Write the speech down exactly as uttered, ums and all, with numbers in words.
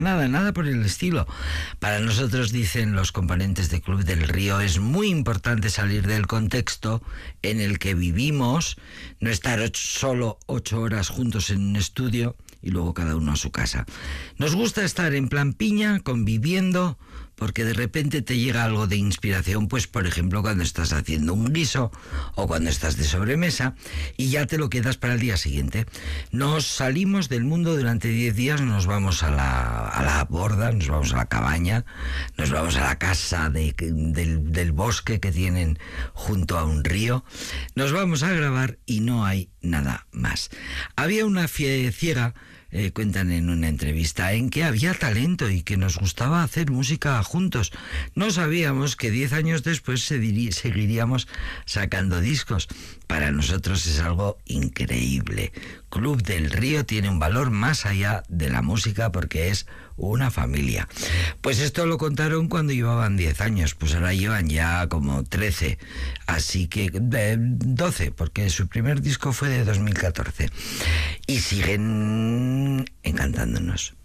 Nada, nada por el estilo. Para nosotros, dicen los componentes de Club del Río, es muy importante salir del contexto en el que vivimos, no estar ocho, solo ocho horas juntos en un estudio y luego cada uno a su casa. Nos gusta estar en plan piña, conviviendo, porque de repente te llega algo de inspiración, pues por ejemplo cuando estás haciendo un guiso o cuando estás de sobremesa y ya te lo quedas para el día siguiente. Nos salimos del mundo durante diez días, nos vamos a la, a la borda, nos vamos a la cabaña, nos vamos a la casa de, del, del bosque que tienen junto a un río, nos vamos a grabar y no hay nada más. Había una fie ciega, Eh, cuentan en una entrevista, en que había talento y que nos gustaba hacer música juntos. No sabíamos que diez años después se seguiríamos sacando discos. Para nosotros es algo increíble. Club del Río tiene un valor más allá de la música porque es una familia. Pues esto lo contaron cuando llevaban diez años, pues ahora llevan ya como trece, así que eh, doce, porque su primer disco fue de dos mil catorce y siguen encantándonos.